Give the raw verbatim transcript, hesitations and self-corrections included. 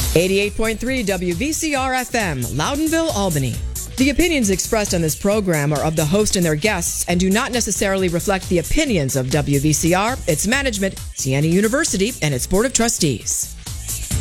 eighty-eight point three W V C R F M, Loudonville, Albany. The opinions expressed on this program are of the host and their guests and do not necessarily reflect the opinions of W V C R, its management, Siena University, and its Board of Trustees.